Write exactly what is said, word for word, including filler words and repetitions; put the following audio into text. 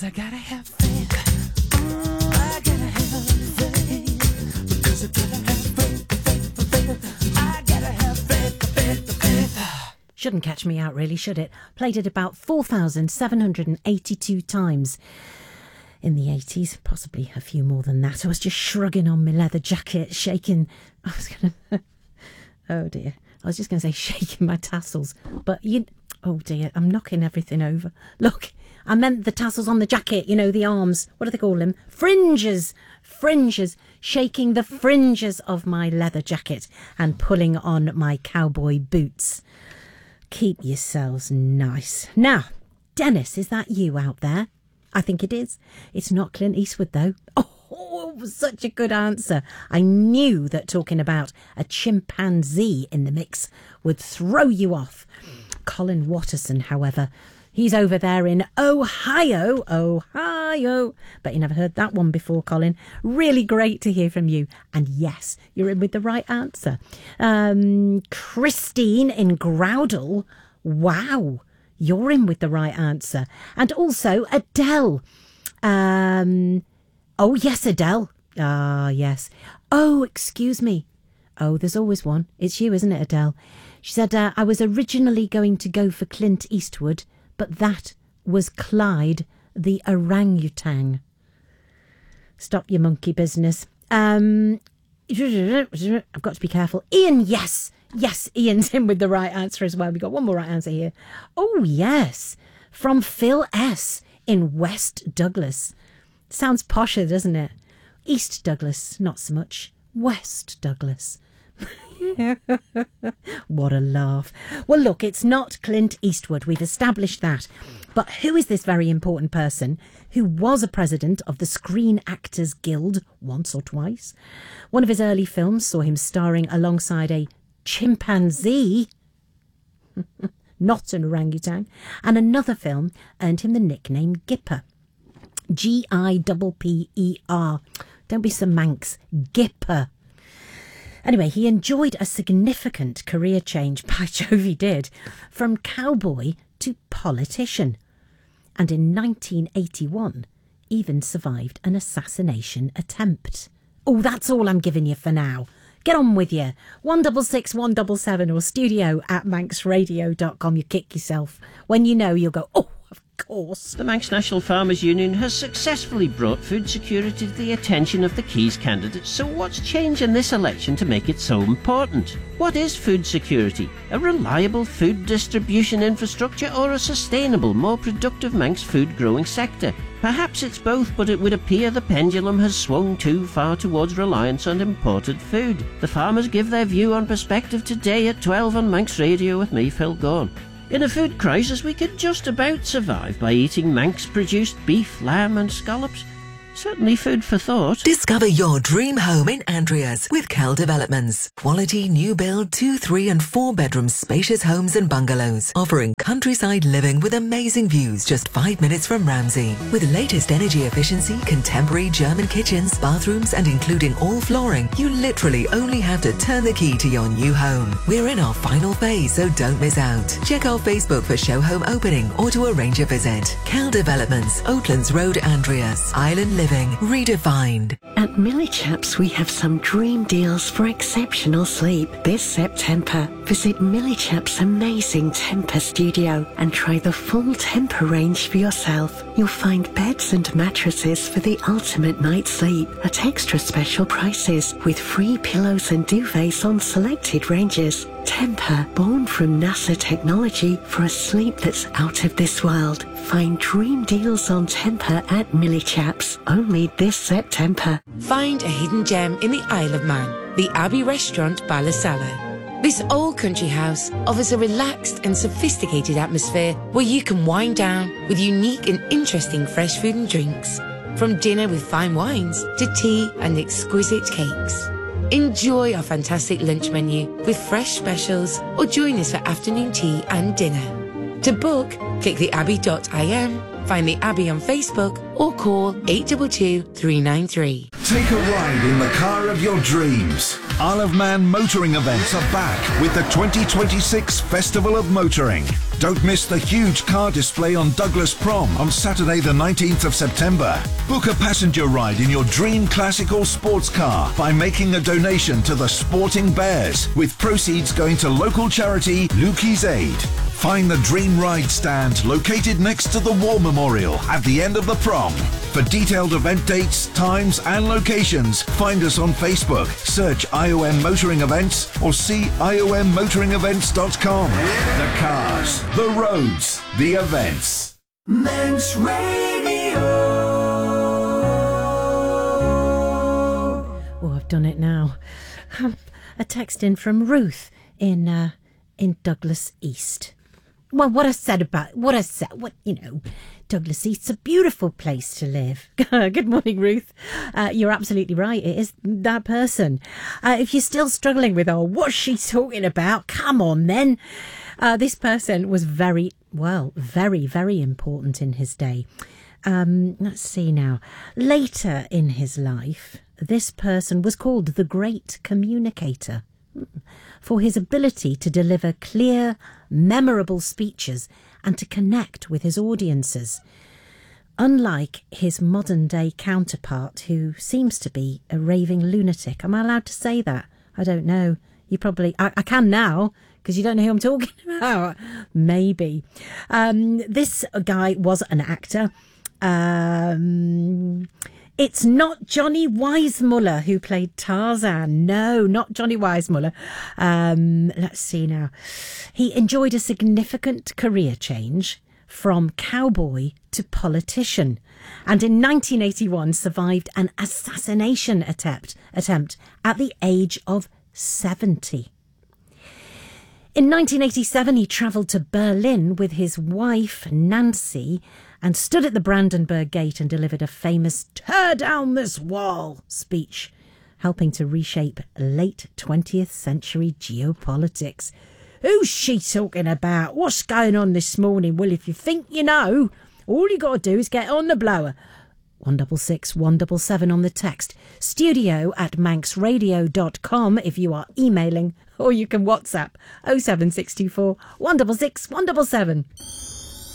'cause I gotta have faith. I gotta have faith. Because I gotta have faith, faith, faith. I gotta have faith, faith, faith. Shouldn't catch me out, really, should it? Played it about four thousand seven hundred eighty-two times in the eighties, possibly a few more than that. I was just shrugging on my leather jacket, shaking. I was going to. Oh dear. I was just going to say shaking my tassels. But you. Oh dear, I'm knocking everything over. Look, I meant the tassels on the jacket, you know, the arms. What do they call them? Fringes. Fringes. Shaking the fringes of my leather jacket and pulling on my cowboy boots. Keep yourselves nice. Now, Dennis, is that you out there? I think it is. It's not Clint Eastwood, though. Oh, such a good answer. I knew that talking about a chimpanzee in the mix would throw you off. Colin Watterson, however, he's over there in Ohio. Ohio. Bet you never heard that one before, Colin. Really great to hear from you. And yes, you're in with the right answer. Um, Christine in Groudle. Wow. You're in with the right answer. And also Adele. Um, oh, yes, Adele. Ah, yes. Oh, excuse me. Oh, there's always one. It's you, isn't it, Adele? She said, uh, I was originally going to go for Clint Eastwood, but that was Clyde the orangutan. Stop your monkey business. Um, I've got to be careful. Ian, yes. Yes, Ian's in with the right answer as well. We've got one more right answer here. Oh, yes. From Phil S. in West Douglas. Sounds posher, doesn't it? East Douglas, not so much. West Douglas. What a laugh. Well, look, it's not Clint Eastwood. We've established that. But who is this very important person who was a president of the Screen Actors Guild once or twice? One of his early films saw him starring alongside a chimpanzee, not an orangutan, and another film earned him the nickname Gipper. G I P P E R. Don't be so Manx. Gipper. Anyway, he enjoyed a significant career change, by Jove he did, from cowboy to politician. And in nineteen eighty-one, even survived an assassination attempt. Oh, that's all I'm giving you for now. Get on with you. one six six one seven seven or studio at manx radio dot com. You kick yourself. When you know, you'll go, oh, of course. The Manx National Farmers Union has successfully brought food security to the attention of the Keys candidates, so what's changed in this election to make it so important? What is food security? A reliable food distribution infrastructure or a sustainable, more productive Manx food growing sector? Perhaps it's both, but it would appear the pendulum has swung too far towards reliance on imported food. The farmers give their view on perspective today at twelve on Manx Radio with me, Phil Gorn. In a food crisis, we could just about survive by eating Manx-produced beef, lamb and scallops. Certainly food for thought. Discover your dream home in Andreas with Cal Developments. Quality new build two, three and four bedroom spacious homes and bungalows, offering countryside living with amazing views just five minutes from Ramsey. With latest energy efficiency, contemporary German kitchens, bathrooms and including all flooring, you literally only have to turn the key to your new home. We're in our final phase, so don't miss out. Check our Facebook for show home opening or to arrange a visit. Cal Developments, Oatlands Road, Andreas. Island Living redefined. At Millichaps, we have some dream deals for exceptional sleep this September. Visit Millichaps' amazing Temper studio and try the full Temper range for yourself. You'll find beds and mattresses for the ultimate night's sleep at extra special prices with free pillows and duvets on selected ranges. Temper, born from NASA technology for a sleep that's out of this world. Find dream deals on Temper at Millichaps, only this September. Find a hidden gem in the Isle of Man, the Abbey Restaurant Ballasalla. This old country house offers a relaxed and sophisticated atmosphere where you can wind down with unique and interesting fresh food and drinks, from dinner with fine wines to tea and exquisite cakes. Enjoy our fantastic lunch menu with fresh specials or join us for afternoon tea and dinner. To book, click the abbey dot I M, find the Abbey on Facebook or call eight two two, three nine three. Take a ride in the car of your dreams. Isle of Man motoring events are back with the twenty twenty-six Festival of Motoring. Don't miss the huge car display on Douglas Prom on Saturday the nineteenth of September. Book a passenger ride in your dream classic or sports car by making a donation to the Sporting Bears, with proceeds going to local charity Lukey's Aid. Find the Dream Ride stand located next to the War Memorial at the end of the prom. For detailed event dates, times and locations, find us on Facebook, search I O M Motoring Events or see I O M motoring events dot com. The cars, the roads, the events. Manx Radio. Oh, I've done it now. A text in from Ruth in uh, in Douglas East. Well, what I said about, what I said, what, you know, Douglas East's a beautiful place to live. Good morning, Ruth. Uh, you're absolutely right. It is that person. Uh, if you're still struggling with, oh, what's she talking about? Come on, then. Uh, this person was very, well, very, very important in his day. Um, let's see now. Later in his life, this person was called the Great Communicator for his ability to deliver clear, memorable speeches and to connect with his audiences. Unlike his modern-day counterpart, who seems to be a raving lunatic. Am I allowed to say that? I don't know. You probably... I, I can now, because you don't know who I'm talking about. Maybe. Um, this guy was an actor. Um... It's not Johnny Weissmuller who played Tarzan. No, not Johnny Weissmuller. Um, let's see now. He enjoyed a significant career change from cowboy to politician, and in nineteen eighty-one survived an assassination attempt, attempt at the age of seventy. In nineteen eighty-seven, he travelled to Berlin with his wife, Nancy, and stood at the Brandenburg Gate and delivered a famous "Tear down this wall" speech, helping to reshape late twentieth century geopolitics. Who's she talking about? What's going on this morning? Well, if you think you know, all you got to do is get on the blower. one six six, one seven seven on the text. Studio at manx radio dot com if you are emailing, or you can WhatsApp oh seven six two four, one six six, one seven seven.